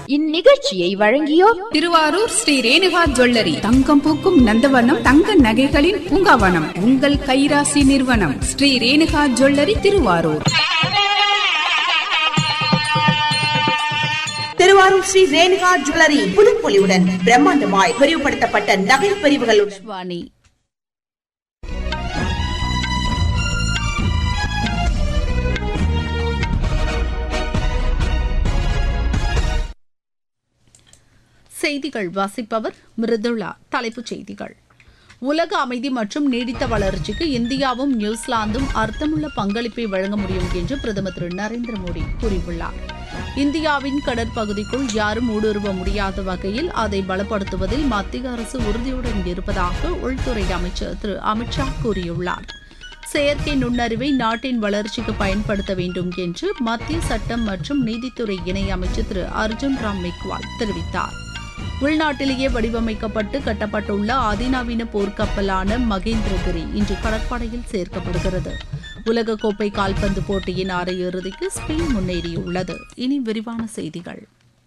இந்நிகழ்ச்சியை வழங்கியோர் திருவாரூர் ஸ்ரீ ரேணுகா ஜுவல்லரி, தங்கம் பூக்கும் நந்தவனம், தங்க நகைகளின் பூங்காவனம், உங்கள் கைராசி நிறுவனம் ஸ்ரீ ரேணுகா ஜுவல்லரி, திருவாரூர். திருவாரூர் ஸ்ரீ ரேணுகா ஜுவல்லரி புதுப்பொலிவுடன் பிரம்மாண்டமாய் விரிவுபடுத்தப்பட்ட நகை பிரிவுகளுடன் செய்திகள் வாசிப்பவர் மிருதுளா. தலைப்புச் செய்திகள். உலக அமைதி மற்றும் நீடித்த வளர்ச்சிக்கு இந்தியாவும் நியூசிலாந்தும் அர்த்தமுள்ள பங்களிப்பை வழங்க முடியும் என்று பிரதமர் திரு நரேந்திர மோடி கூறியுள்ளார். இந்தியாவின் கடற்பகுதிக்குள் யாரும் ஊடுருவ முடியாத வகையில் அதை பலப்படுத்துவதில் மத்திய அரசு உறுதியுடன் இருப்பதாக உள்துறை அமைச்சர் திரு அமித்ஷா கூறியுள்ளார். செயற்கை நுண்ணறிவை நாட்டின் வளர்ச்சிக்கு பயன்படுத்த வேண்டும் என்று மத்திய சட்டம் மற்றும் நீதித்துறை இணை அமைச்சர் திரு அர்ஜுன் ராம் மெக்வால் தெரிவித்தார். உள்நாட்டிலேயே வடிவமைக்கப்பட்டு கட்டப்பட்டுள்ள அதிநவீன போர்க்கப்பலான மகேந்திரகிரி இன்று கடற்படையில் சேர்க்கப்படுகிறது. உலகக்கோப்பை கால்பந்து போட்டியின் அரையிறுதிக்கு ஸ்பெயின் முன்னேறியுள்ளது. இனி விரிவான செய்திகள்.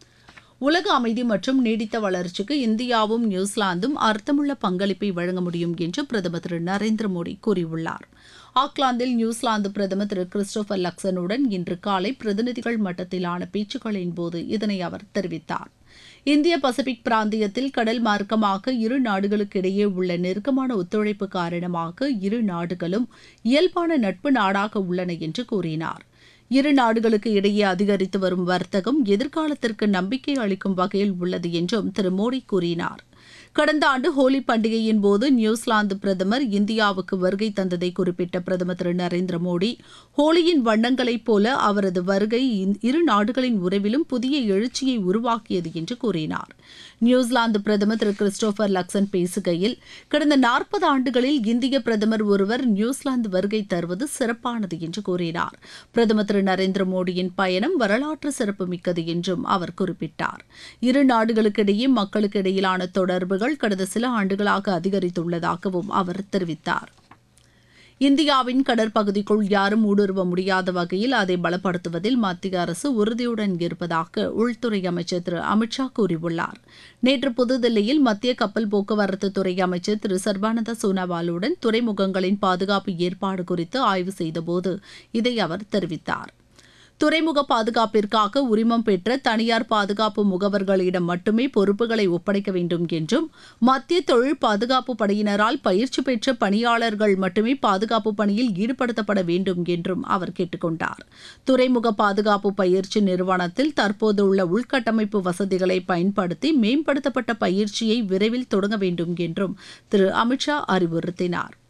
உலக அமைதி மற்றும் நீடித்த வளர்ச்சிக்கு இந்தியாவும் நியூசிலாந்தும் அர்த்தமுள்ள பங்களிப்பை வழங்க முடியும் என்று பிரதமர் திரு நரேந்திர மோடி கூறியுள்ளார். ஆக்லாந்தில் நியூசிலாந்து பிரதமர் திரு கிறிஸ்டோபர் லக்சனுடன் இன்று காலை பிரதிநிதிகள் மட்டத்திலான பேச்சுக்களின் போது இதனை அவர் தெரிவித்தார். இந்திய பசிபிக் பிராந்தியத்தில் கடல் மார்க்கமாக இரு நாடுகளுக்கிடையே உள்ள நெருக்கமான ஒத்துழைப்பு காரணமாக இரு நாடுகளும் இயல்பான நட்பு நாடாக உள்ளன என்று கூறினார். இரு நாடுகளுக்கு இடையே அதிகரித்து வரும் வர்த்தகம் எதிர்காலத்திற்கு நம்பிக்கை அளிக்கும் வகையில் உள்ளது என்றும் திரு மோடி கூறினார். கடந்த ஆண்டு ஹோலி பண்டிகையின் போது நியூசிலாந்து பிரதமர் இந்தியாவுக்கு வருகை தந்ததை குறிப்பிட்ட பிரதமர் திரு நரேந்திர மோடி, ஹோலியின் வண்ணங்களைப் போல அவரது வருகை இரு நாடுகளின் உறவிலும் புதிய எழுச்சியை உருவாக்கியது என்று கூறினார். நியூசிலாந்து பிரதமர் திரு கிறிஸ்டோபர் லக்சன் பேசுகையில், கடந்த 40 ஆண்டுகளில் இந்திய பிரதமர் ஒருவர் நியூசிலாந்து வருகை தருவது சிறப்பானது என்று கூறினார். பிரதமர் திரு நரேந்திர மோடியின் பயணம் வரலாற்று சிறப்புமிக்கது என்றும் அவர் குறிப்பிட்டார். இரு நாடுகளுக்கிடையே மக்களுக்கு இடையிலான தொடர்புகள் கடந்த சில ஆண்டுகளாக அதிகரித்துள்ளதாகவும் அவர் தெரிவித்தார். இந்தியாவின் கடற்பகுதிக்குள் யாரும் ஊடுருவ முடியாத வகையில் அதை பலப்படுத்துவதில் மத்திய அரசு உறுதியுடன் இருப்பதாக உள்துறை அமைச்சர் திரு அமித்ஷா கூறியுள்ளார். நேற்று புதுதில்லியில் மத்திய கப்பல் போக்குவரத்து துறை அமைச்சர் திரு சர்பானந்த சோனோவாலுடன் துறைமுகங்களின் பாதுகாப்பு ஏற்பாடு குறித்து ஆய்வு செய்தபோது இதை அவர் தெரிவித்தார். துறைமுக பாதுகாப்பிற்காக உரிமம் பெற்ற தனியார் பாதுகாப்பு முகவர்களிடம் மட்டுமே பொறுப்புகளை ஒப்படைக்க வேண்டும் என்றும், மத்திய தொழில் பாதுகாப்பு படையினரால் பயிற்சி பெற்ற பணியாளர்கள் மட்டுமே பாதுகாப்பு பணியில் ஈடுபடுத்தப்பட வேண்டும் என்றும் அவர் கேட்டுக்கொண்டார். துறைமுக பாதுகாப்பு பயிற்சி நிறுவனத்தில் தற்போதுள்ள உள்கட்டமைப்பு வசதிகளை பயன்படுத்தி மேம்படுத்தப்பட்ட பயிற்சியை விரைவில் தொடங்க வேண்டும் என்றும் திரு அமித்ஷா அறிவுறுத்தினார்.